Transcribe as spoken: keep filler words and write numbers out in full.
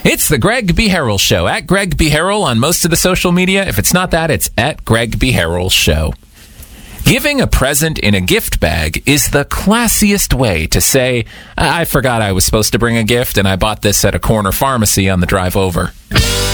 It's the Greg B. Harrell Show. At Greg B. Harrell on most of the social media. If it's not that, it's at Greg B. Harrell Show. Giving a present in a gift bag is the classiest way to say, I forgot I was supposed to bring a gift and I bought this at a corner pharmacy on the drive over.